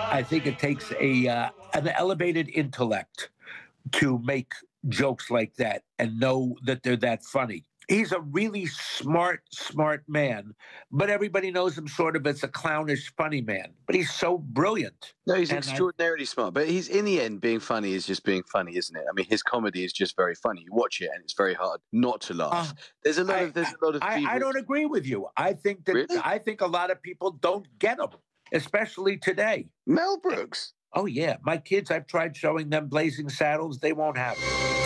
I think it takes an elevated intellect to make jokes like that and know that they're that funny. He's a really smart man, but everybody knows him sort of as a clownish, funny man. But he's so brilliant. No, he's extraordinarily smart. But he's, in the end, being funny is just being funny, isn't it? I mean, his comedy is just very funny. You watch it, and it's very hard not to laugh. There's a lot of. I don't agree with you. I think that Really? I think a lot of people don't get him, especially today. Mel Brooks. Oh yeah, my kids. I've tried showing them Blazing Saddles. They won't have it.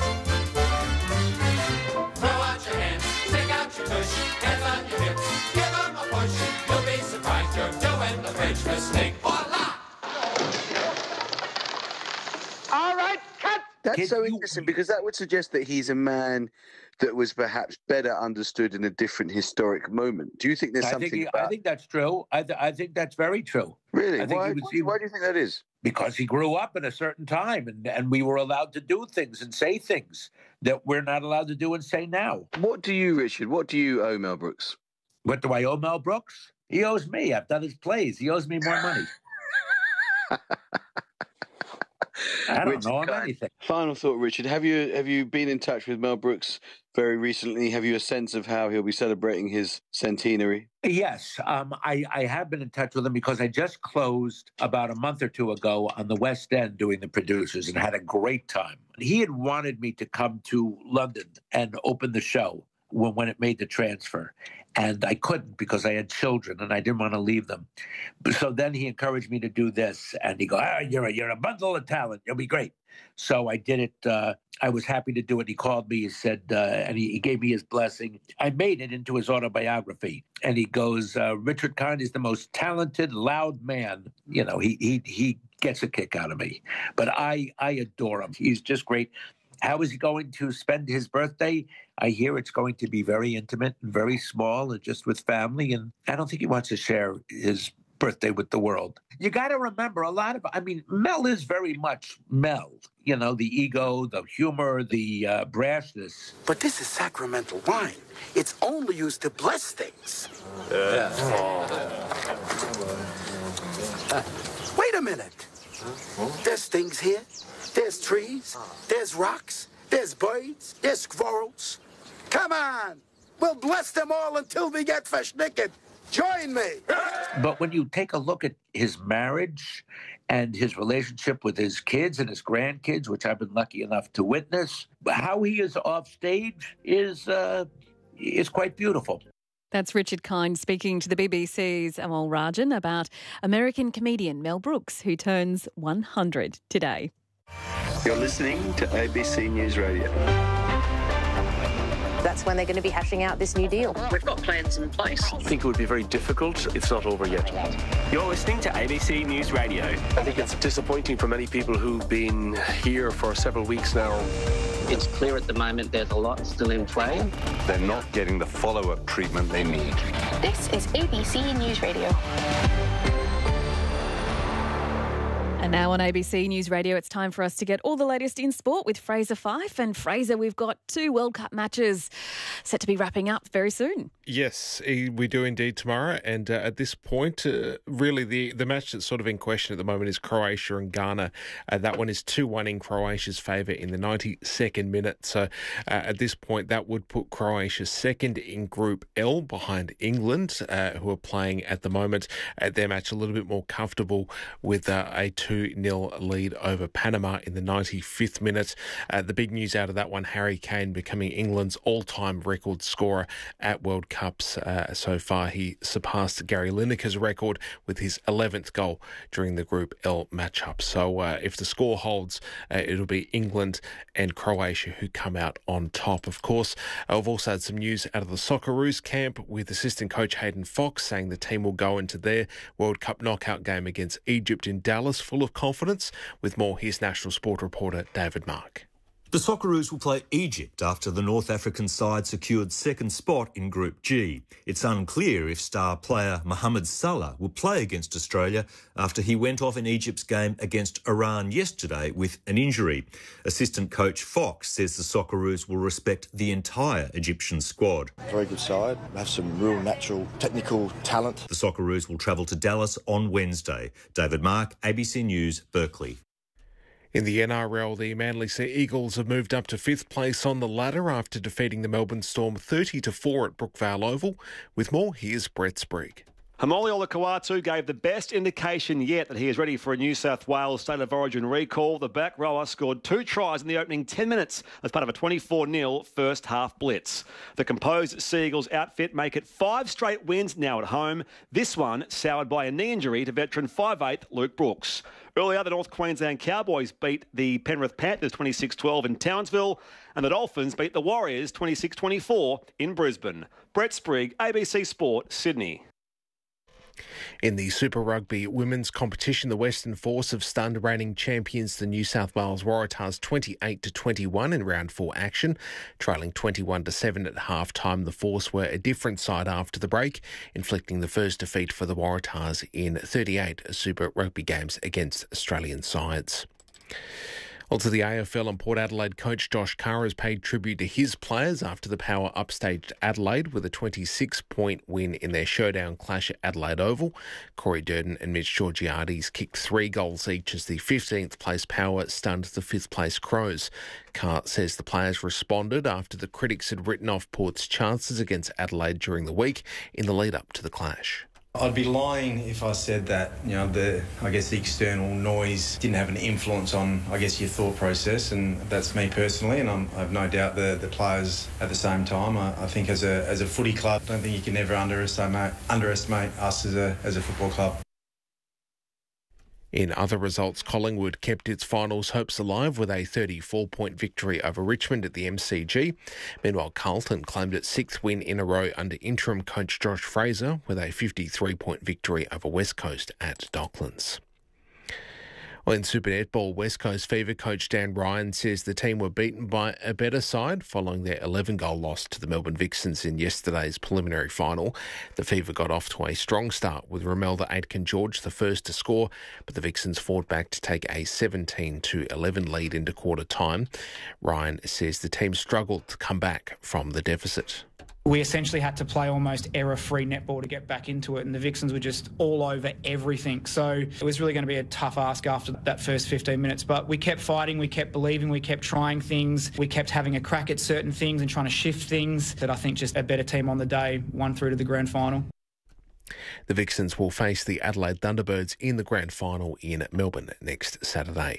All right, cut! That's so interesting because that would suggest that he's a man that was perhaps better understood in a different historic moment. Do you think there's something about... I think that's true. I think that's very true. Really? Why do you think that is? Because he grew up in a certain time and we were allowed to do things and say things that we're not allowed to do and say now. What do you, Richard, what do you owe Mel Brooks? What do I owe Mel Brooks? He owes me. I've done his plays. He owes me more money. I don't know him anything. Final thought, Richard. Have you been in touch with Mel Brooks very recently? Have you a sense of how he'll be celebrating his centenary? Yes, I have been in touch with him because I just closed about a month or two ago on the West End doing the producers and had a great time. He had wanted me to come to London and open the show when it made the transfer. And I couldn't because I had children and I didn't want to leave them. So then he encouraged me to do this. And he goes, you're a bundle of talent. You'll be great. So I did it. I was happy to do it. He called me, he said, and he gave me his blessing. I made it into his autobiography. And he goes, Richard Kind is the most talented, loud man. You know, he gets a kick out of me. But I adore him. He's just great. How is he going to spend his birthday? I hear it's going to be very intimate and very small and just with family. And I don't think he wants to share his birthday with the world. You got to remember Mel is very much Mel. You know, the ego, the humor, the brashness. But this is sacramental wine. It's only used to bless things. Wait a minute. There's things here. There's trees, there's rocks, there's birds, there's squirrels. Come on, we'll bless them all until we get fresh naked. Join me. But when you take a look at his marriage and his relationship with his kids and his grandkids, which I've been lucky enough to witness, how he is off stage is quite beautiful. That's Richard Kind speaking to the BBC's Amal Rajan about American comedian Mel Brooks, who turns 100 today. You're listening to ABC News Radio. That's when they're going to be hashing out this new deal. We've got plans in place. I think it would be very difficult. It's not over yet. You're listening to ABC News Radio. I think it's disappointing for many people who've been here for several weeks now. It's clear at the moment there's a lot still in play. They're not getting the follow-up treatment they need. This is ABC News Radio. And now on ABC News Radio, it's time for us to get all the latest in sport with Fraser Fyfe. And Fraser, we've got 2 World Cup matches set to be wrapping up very soon. Yes, we do indeed tomorrow. And at this point, really the match that's sort of in question at the moment is Croatia and Ghana. That one is 2-1 in Croatia's favour in the 92nd minute. So at this point, that would put Croatia second in Group L behind England, who are playing at the moment. Their match a little bit more comfortable with a 2-0 lead over Panama in the 95th minute. The big news out of that one, Harry Kane becoming England's all-time record scorer at World Cups so far. He surpassed Gary Lineker's record with his 11th goal during the Group L matchup. So if the score holds, it'll be England and Croatia who come out on top. Of course, I've also had some news out of the Socceroos camp with assistant coach Hayden Fox saying the team will go into their World Cup knockout game against Egypt in Dallas full of confidence. With more, here's National Sport reporter David Mark. The Socceroos will play Egypt after the North African side secured second spot in Group G. It's unclear if star player Mohamed Salah will play against Australia after he went off in Egypt's game against Iran yesterday with an injury. Assistant coach Fox says the Socceroos will respect the entire Egyptian squad. Very good side, have some real natural technical talent. The Socceroos will travel to Dallas on Wednesday. David Mark, ABC News, Berkeley. In the NRL, the Manly Sea Eagles have moved up to 5th place on the ladder after defeating the Melbourne Storm 30-4 at Brookvale Oval. With more, here's Brett Sprigg. Hamoli Olakau'atu gave the best indication yet that he is ready for a New South Wales State of Origin recall. The back rower scored 2 tries in the opening 10 minutes as part of a 24-0 first half blitz. The composed Sea Eagles outfit make it 5 straight wins now at home. This one soured by a knee injury to veteran 5'8" Luke Brooks. Earlier, the North Queensland Cowboys beat the Penrith Panthers 26-12 in Townsville, and the Dolphins beat the Warriors 26-24 in Brisbane. Brett Sprigg, ABC Sport, Sydney. In the Super Rugby women's competition, the Western Force have stunned reigning champions the New South Wales Waratahs 28-21 in round 4 action. Trailing 21-7 at half-time, the Force were a different side after the break, inflicting the first defeat for the Waratahs in 38 Super Rugby games against Australian sides. Also, the AFL and Port Adelaide coach Josh Carr has paid tribute to his players after the Power upstaged Adelaide with a 26-point win in their showdown clash at Adelaide Oval. Corey Durden and Mitch Georgiades kicked 3 goals each as the 15th place Power stunned the 5th place Crows. Carr says the players responded after the critics had written off Port's chances against Adelaide during the week in the lead up to the clash. I'd be lying if I said that, the external noise didn't have an influence on, your thought process, and that's me personally, and I have no doubt the players at the same time. I think as a footy club, I don't think you can ever underestimate us as a football club. In other results, Collingwood kept its finals hopes alive with a 34-point victory over Richmond at the MCG. Meanwhile, Carlton claimed its 6th win in a row under interim coach Josh Fraser with a 53-point victory over West Coast at Docklands. Well, in Super Netball, West Coast Fever coach Dan Ryan says the team were beaten by a better side following their 11-goal loss to the Melbourne Vixens in yesterday's preliminary final. The Fever got off to a strong start with Romelda Aitken-George the first to score, but the Vixens fought back to take a 17-11 lead into quarter time. Ryan says the team struggled to come back from the deficit. We essentially had to play almost error-free netball to get back into it, and the Vixens were just all over everything. So it was really going to be a tough ask after that first 15 minutes. But we kept fighting, we kept believing, we kept trying things, we kept having a crack at certain things and trying to shift things that I think just a better team on the day won through to the grand final. The Vixens will face the Adelaide Thunderbirds in the grand final in Melbourne next Saturday.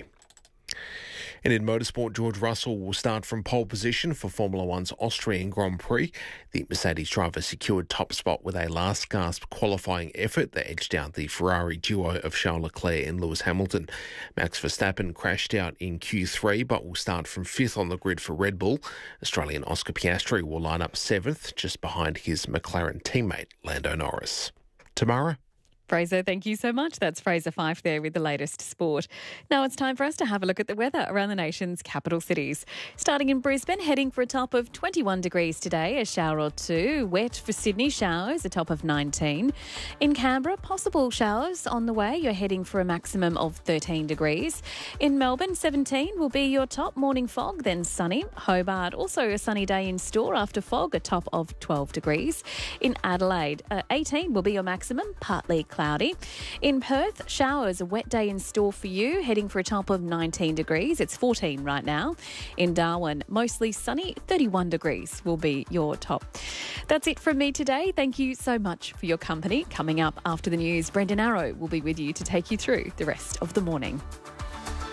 And in motorsport, George Russell will start from pole position for Formula One's Austrian Grand Prix. The Mercedes driver secured top spot with a last-gasp qualifying effort that edged out the Ferrari duo of Charles Leclerc and Lewis Hamilton. Max Verstappen crashed out in Q3 but will start from 5th on the grid for Red Bull. Australian Oscar Piastri will line up 7th, just behind his McLaren teammate Lando Norris. Tamara? Fraser, thank you so much. That's Fraser Fife there with the latest sport. Now it's time for us to have a look at the weather around the nation's capital cities. Starting in Brisbane, heading for a top of 21 degrees today, a shower or two. Wet for Sydney, showers, a top of 19. In Canberra, possible showers on the way. You're heading for a maximum of 13 degrees. In Melbourne, 17 will be your top. Morning fog, then sunny. Hobart, also a sunny day in store after fog, a top of 12 degrees. In Adelaide, 18 will be your maximum, partly cloudy. In Perth, showers, a wet day in store for you, heading for a top of 19 degrees. It's 14 right now. In Darwin, mostly sunny, 31 degrees will be your top. That's it from me today. Thank you so much for your company. Coming up after the news, Brendan Arrow will be with you to take you through the rest of the morning.